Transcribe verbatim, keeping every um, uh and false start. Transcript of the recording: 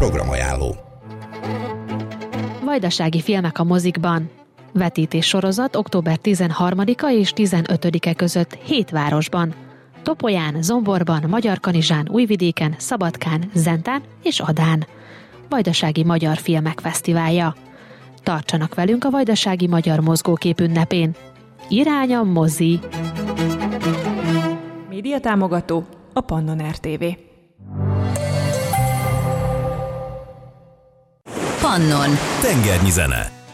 programajánló. Vajdasági filmek a mozikban. Vetítés sorozat október tizenharmadika és tizenötödike között hét városban. Topolyán, Zomborban, Magyarkanizsán, Újvidéken, Szabadkán, Zentán és Adán. Vajdasági Magyar Filmek Fesztiválja. Tartsanak velünk a Vajdasági Magyar Mozgókép ünnepén. Irány a mozi! Média támogató a Pannon er té vé. Pannon. Tengernyi zene.